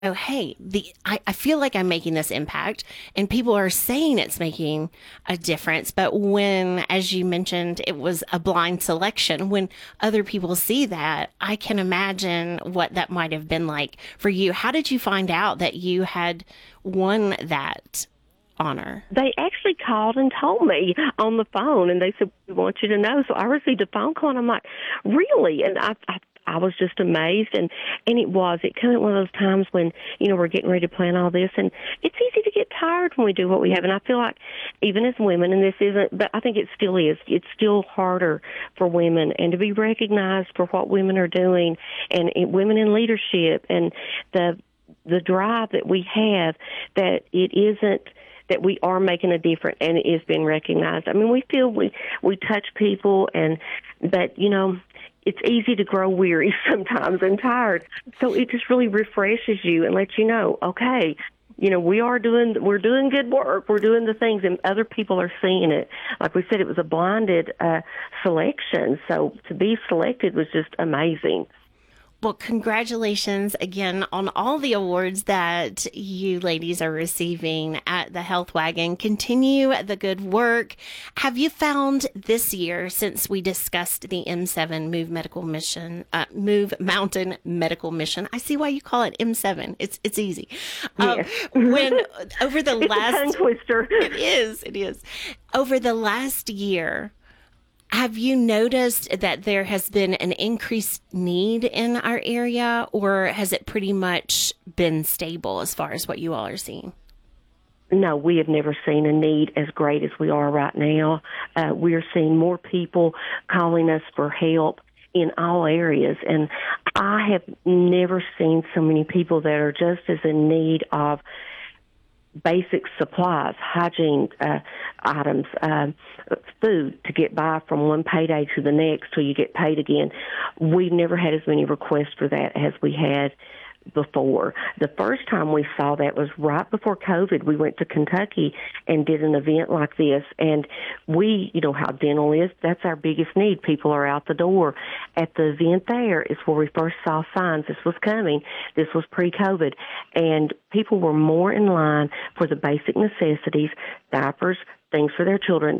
oh, hey, I feel like I'm making this impact and people are saying it's making a difference. But when, as you mentioned, it was a blind selection, when other people see that, I can imagine what that might have been like for you. How did you find out that you had won that honor? They actually called and told me on the phone, and they said, "We want you to know." So I received a phone call, and I'm like, "Really?" And I was just amazed, and it came at one of those times when we're getting ready to plan all this, and it's easy to get tired when we do what we have. And I feel like even as women, and this isn't, but I think it still is. It's still harder for women, and to be recognized for what women are doing, and women in leadership, and the drive that we have, that it isn't that we are making a difference and it is being recognized. I mean, we feel we touch people, but it's easy to grow weary sometimes and tired. So it just really refreshes you and lets you know, okay, we're doing good work. We're doing the things, and other people are seeing it. Like we said, it was a blinded selection, so to be selected was just amazing. Well, congratulations again on all the awards that you ladies are receiving at the Health Wagon. Continue the good work. Have you found this year, since we discussed the M7 Move Mountain Medical Mission? I see why you call it M7. It's easy. Yes. When over the It's a tongue last, twister. it is over the last year. Have you noticed that there has been an increased need in our area, or has it pretty much been stable as far as what you all are seeing? No, we have never seen a need as great as we are right now. We're seeing more people calling us for help in all areas, and I have never seen so many people that are just as in need of basic supplies, hygiene items, food to get by from one payday to the next till you get paid again. We've never had as many requests for that as we had before. The first time we saw that was right before COVID. We went to Kentucky and did an event like this, and you know how dental is, that's our biggest need. People are out the door. At the event there is where we first saw signs this was coming. This was pre-COVID, and people were more in line for the basic necessities, diapers, things for their children,